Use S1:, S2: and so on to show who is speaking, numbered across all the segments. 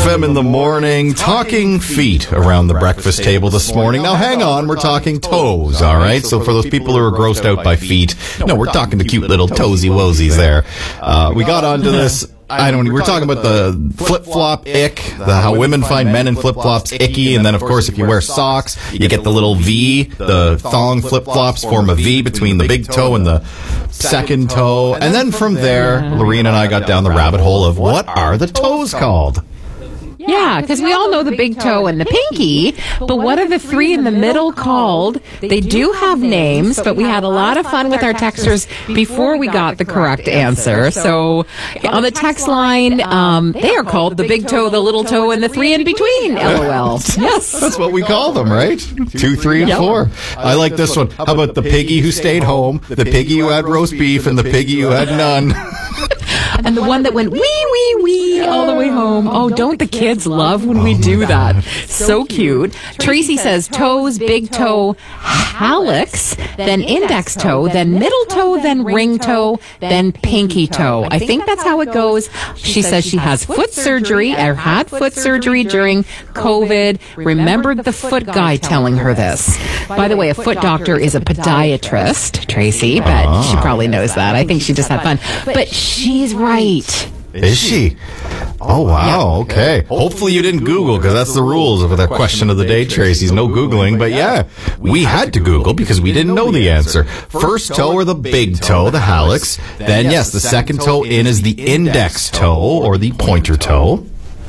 S1: FM in the morning, talking feet around the breakfast table this morning. Now, hang on, we're talking toes, all right? So for those people who are grossed out by feet, no, we're talking the cute little toesy-woesies there. We got onto this. We're talking about the flip-flop ick, how women find men in flip-flops icky, and then, of course, if you wear socks, you get the little V. The thong flip-flops form a V between the big toe and the second toe. And then from there, Lorena and I got down the rabbit hole of what are the toes called?
S2: Yeah, because we all know the big toe and the pinky, but what are the three in the middle called? They do have names, but we had a lot of fun with our texters before we got the correct answer. So on the text line, they are called the big toe, the little toe, and the three in between. LOL. Yes.
S1: That's what we call them, right? 2, 3, and 4. I like this one. How about the piggy who stayed home, the piggy who had roast beef, and the piggy who had none?
S2: And the one that went wee, wee, wee all the way home. Oh, don't the kids love when we do that? So cute. Tracy says toes, big toe, hallux, then index toe, then middle toe, then ring toe, then pinky toe. I think that's how it goes. She says she has foot surgery, or had foot surgery during COVID. Remembered the foot guy telling her this. By the way, a foot doctor is a podiatrist, Tracy, but she probably knows that. I think she just had fun. But she's right.
S1: Is she? Oh, wow. Okay. Hopefully you didn't Google, because that's the rules of the question of the day, Tracy's. No Googling. But yeah, we had to Google because we didn't know the answer. First toe or the big toe, the hallux. Then, yes, the second toe in is the index toe or the pointer toe.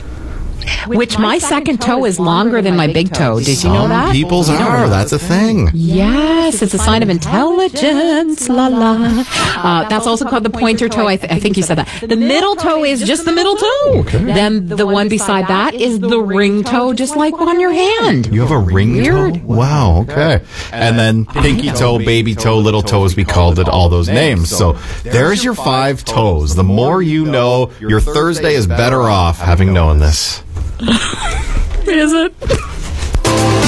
S2: Which my second toe is longer than my big toe. Did you know that?
S1: Some people's are. That's a thing.
S2: Yes, it's a sign of intelligence. La la. That's also called the pointer toe. I think you said that. The middle toe is just the middle toe. Okay. Then the one beside that is the ring toe, just like on your hand.
S1: You have a ring toe? Wow, okay. And then pinky toe, baby toe, little toe, as we called it, all those names. So there's your 5 toes. The more you know, your Thursday is better off having known this.
S2: Is it?